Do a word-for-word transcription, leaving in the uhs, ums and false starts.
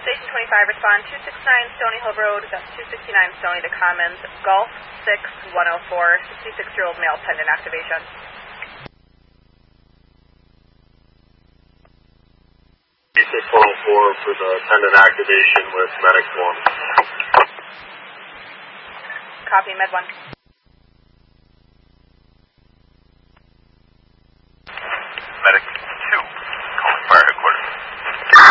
Station twenty-five, respond two sixty-nine Stony Hill Road, that's two sixty-nine Stony to Commons, Gulf six one oh four, sixty-six-year-old male pendant activation. six one oh four for the pendant activation with Medic one. Copy, Med one.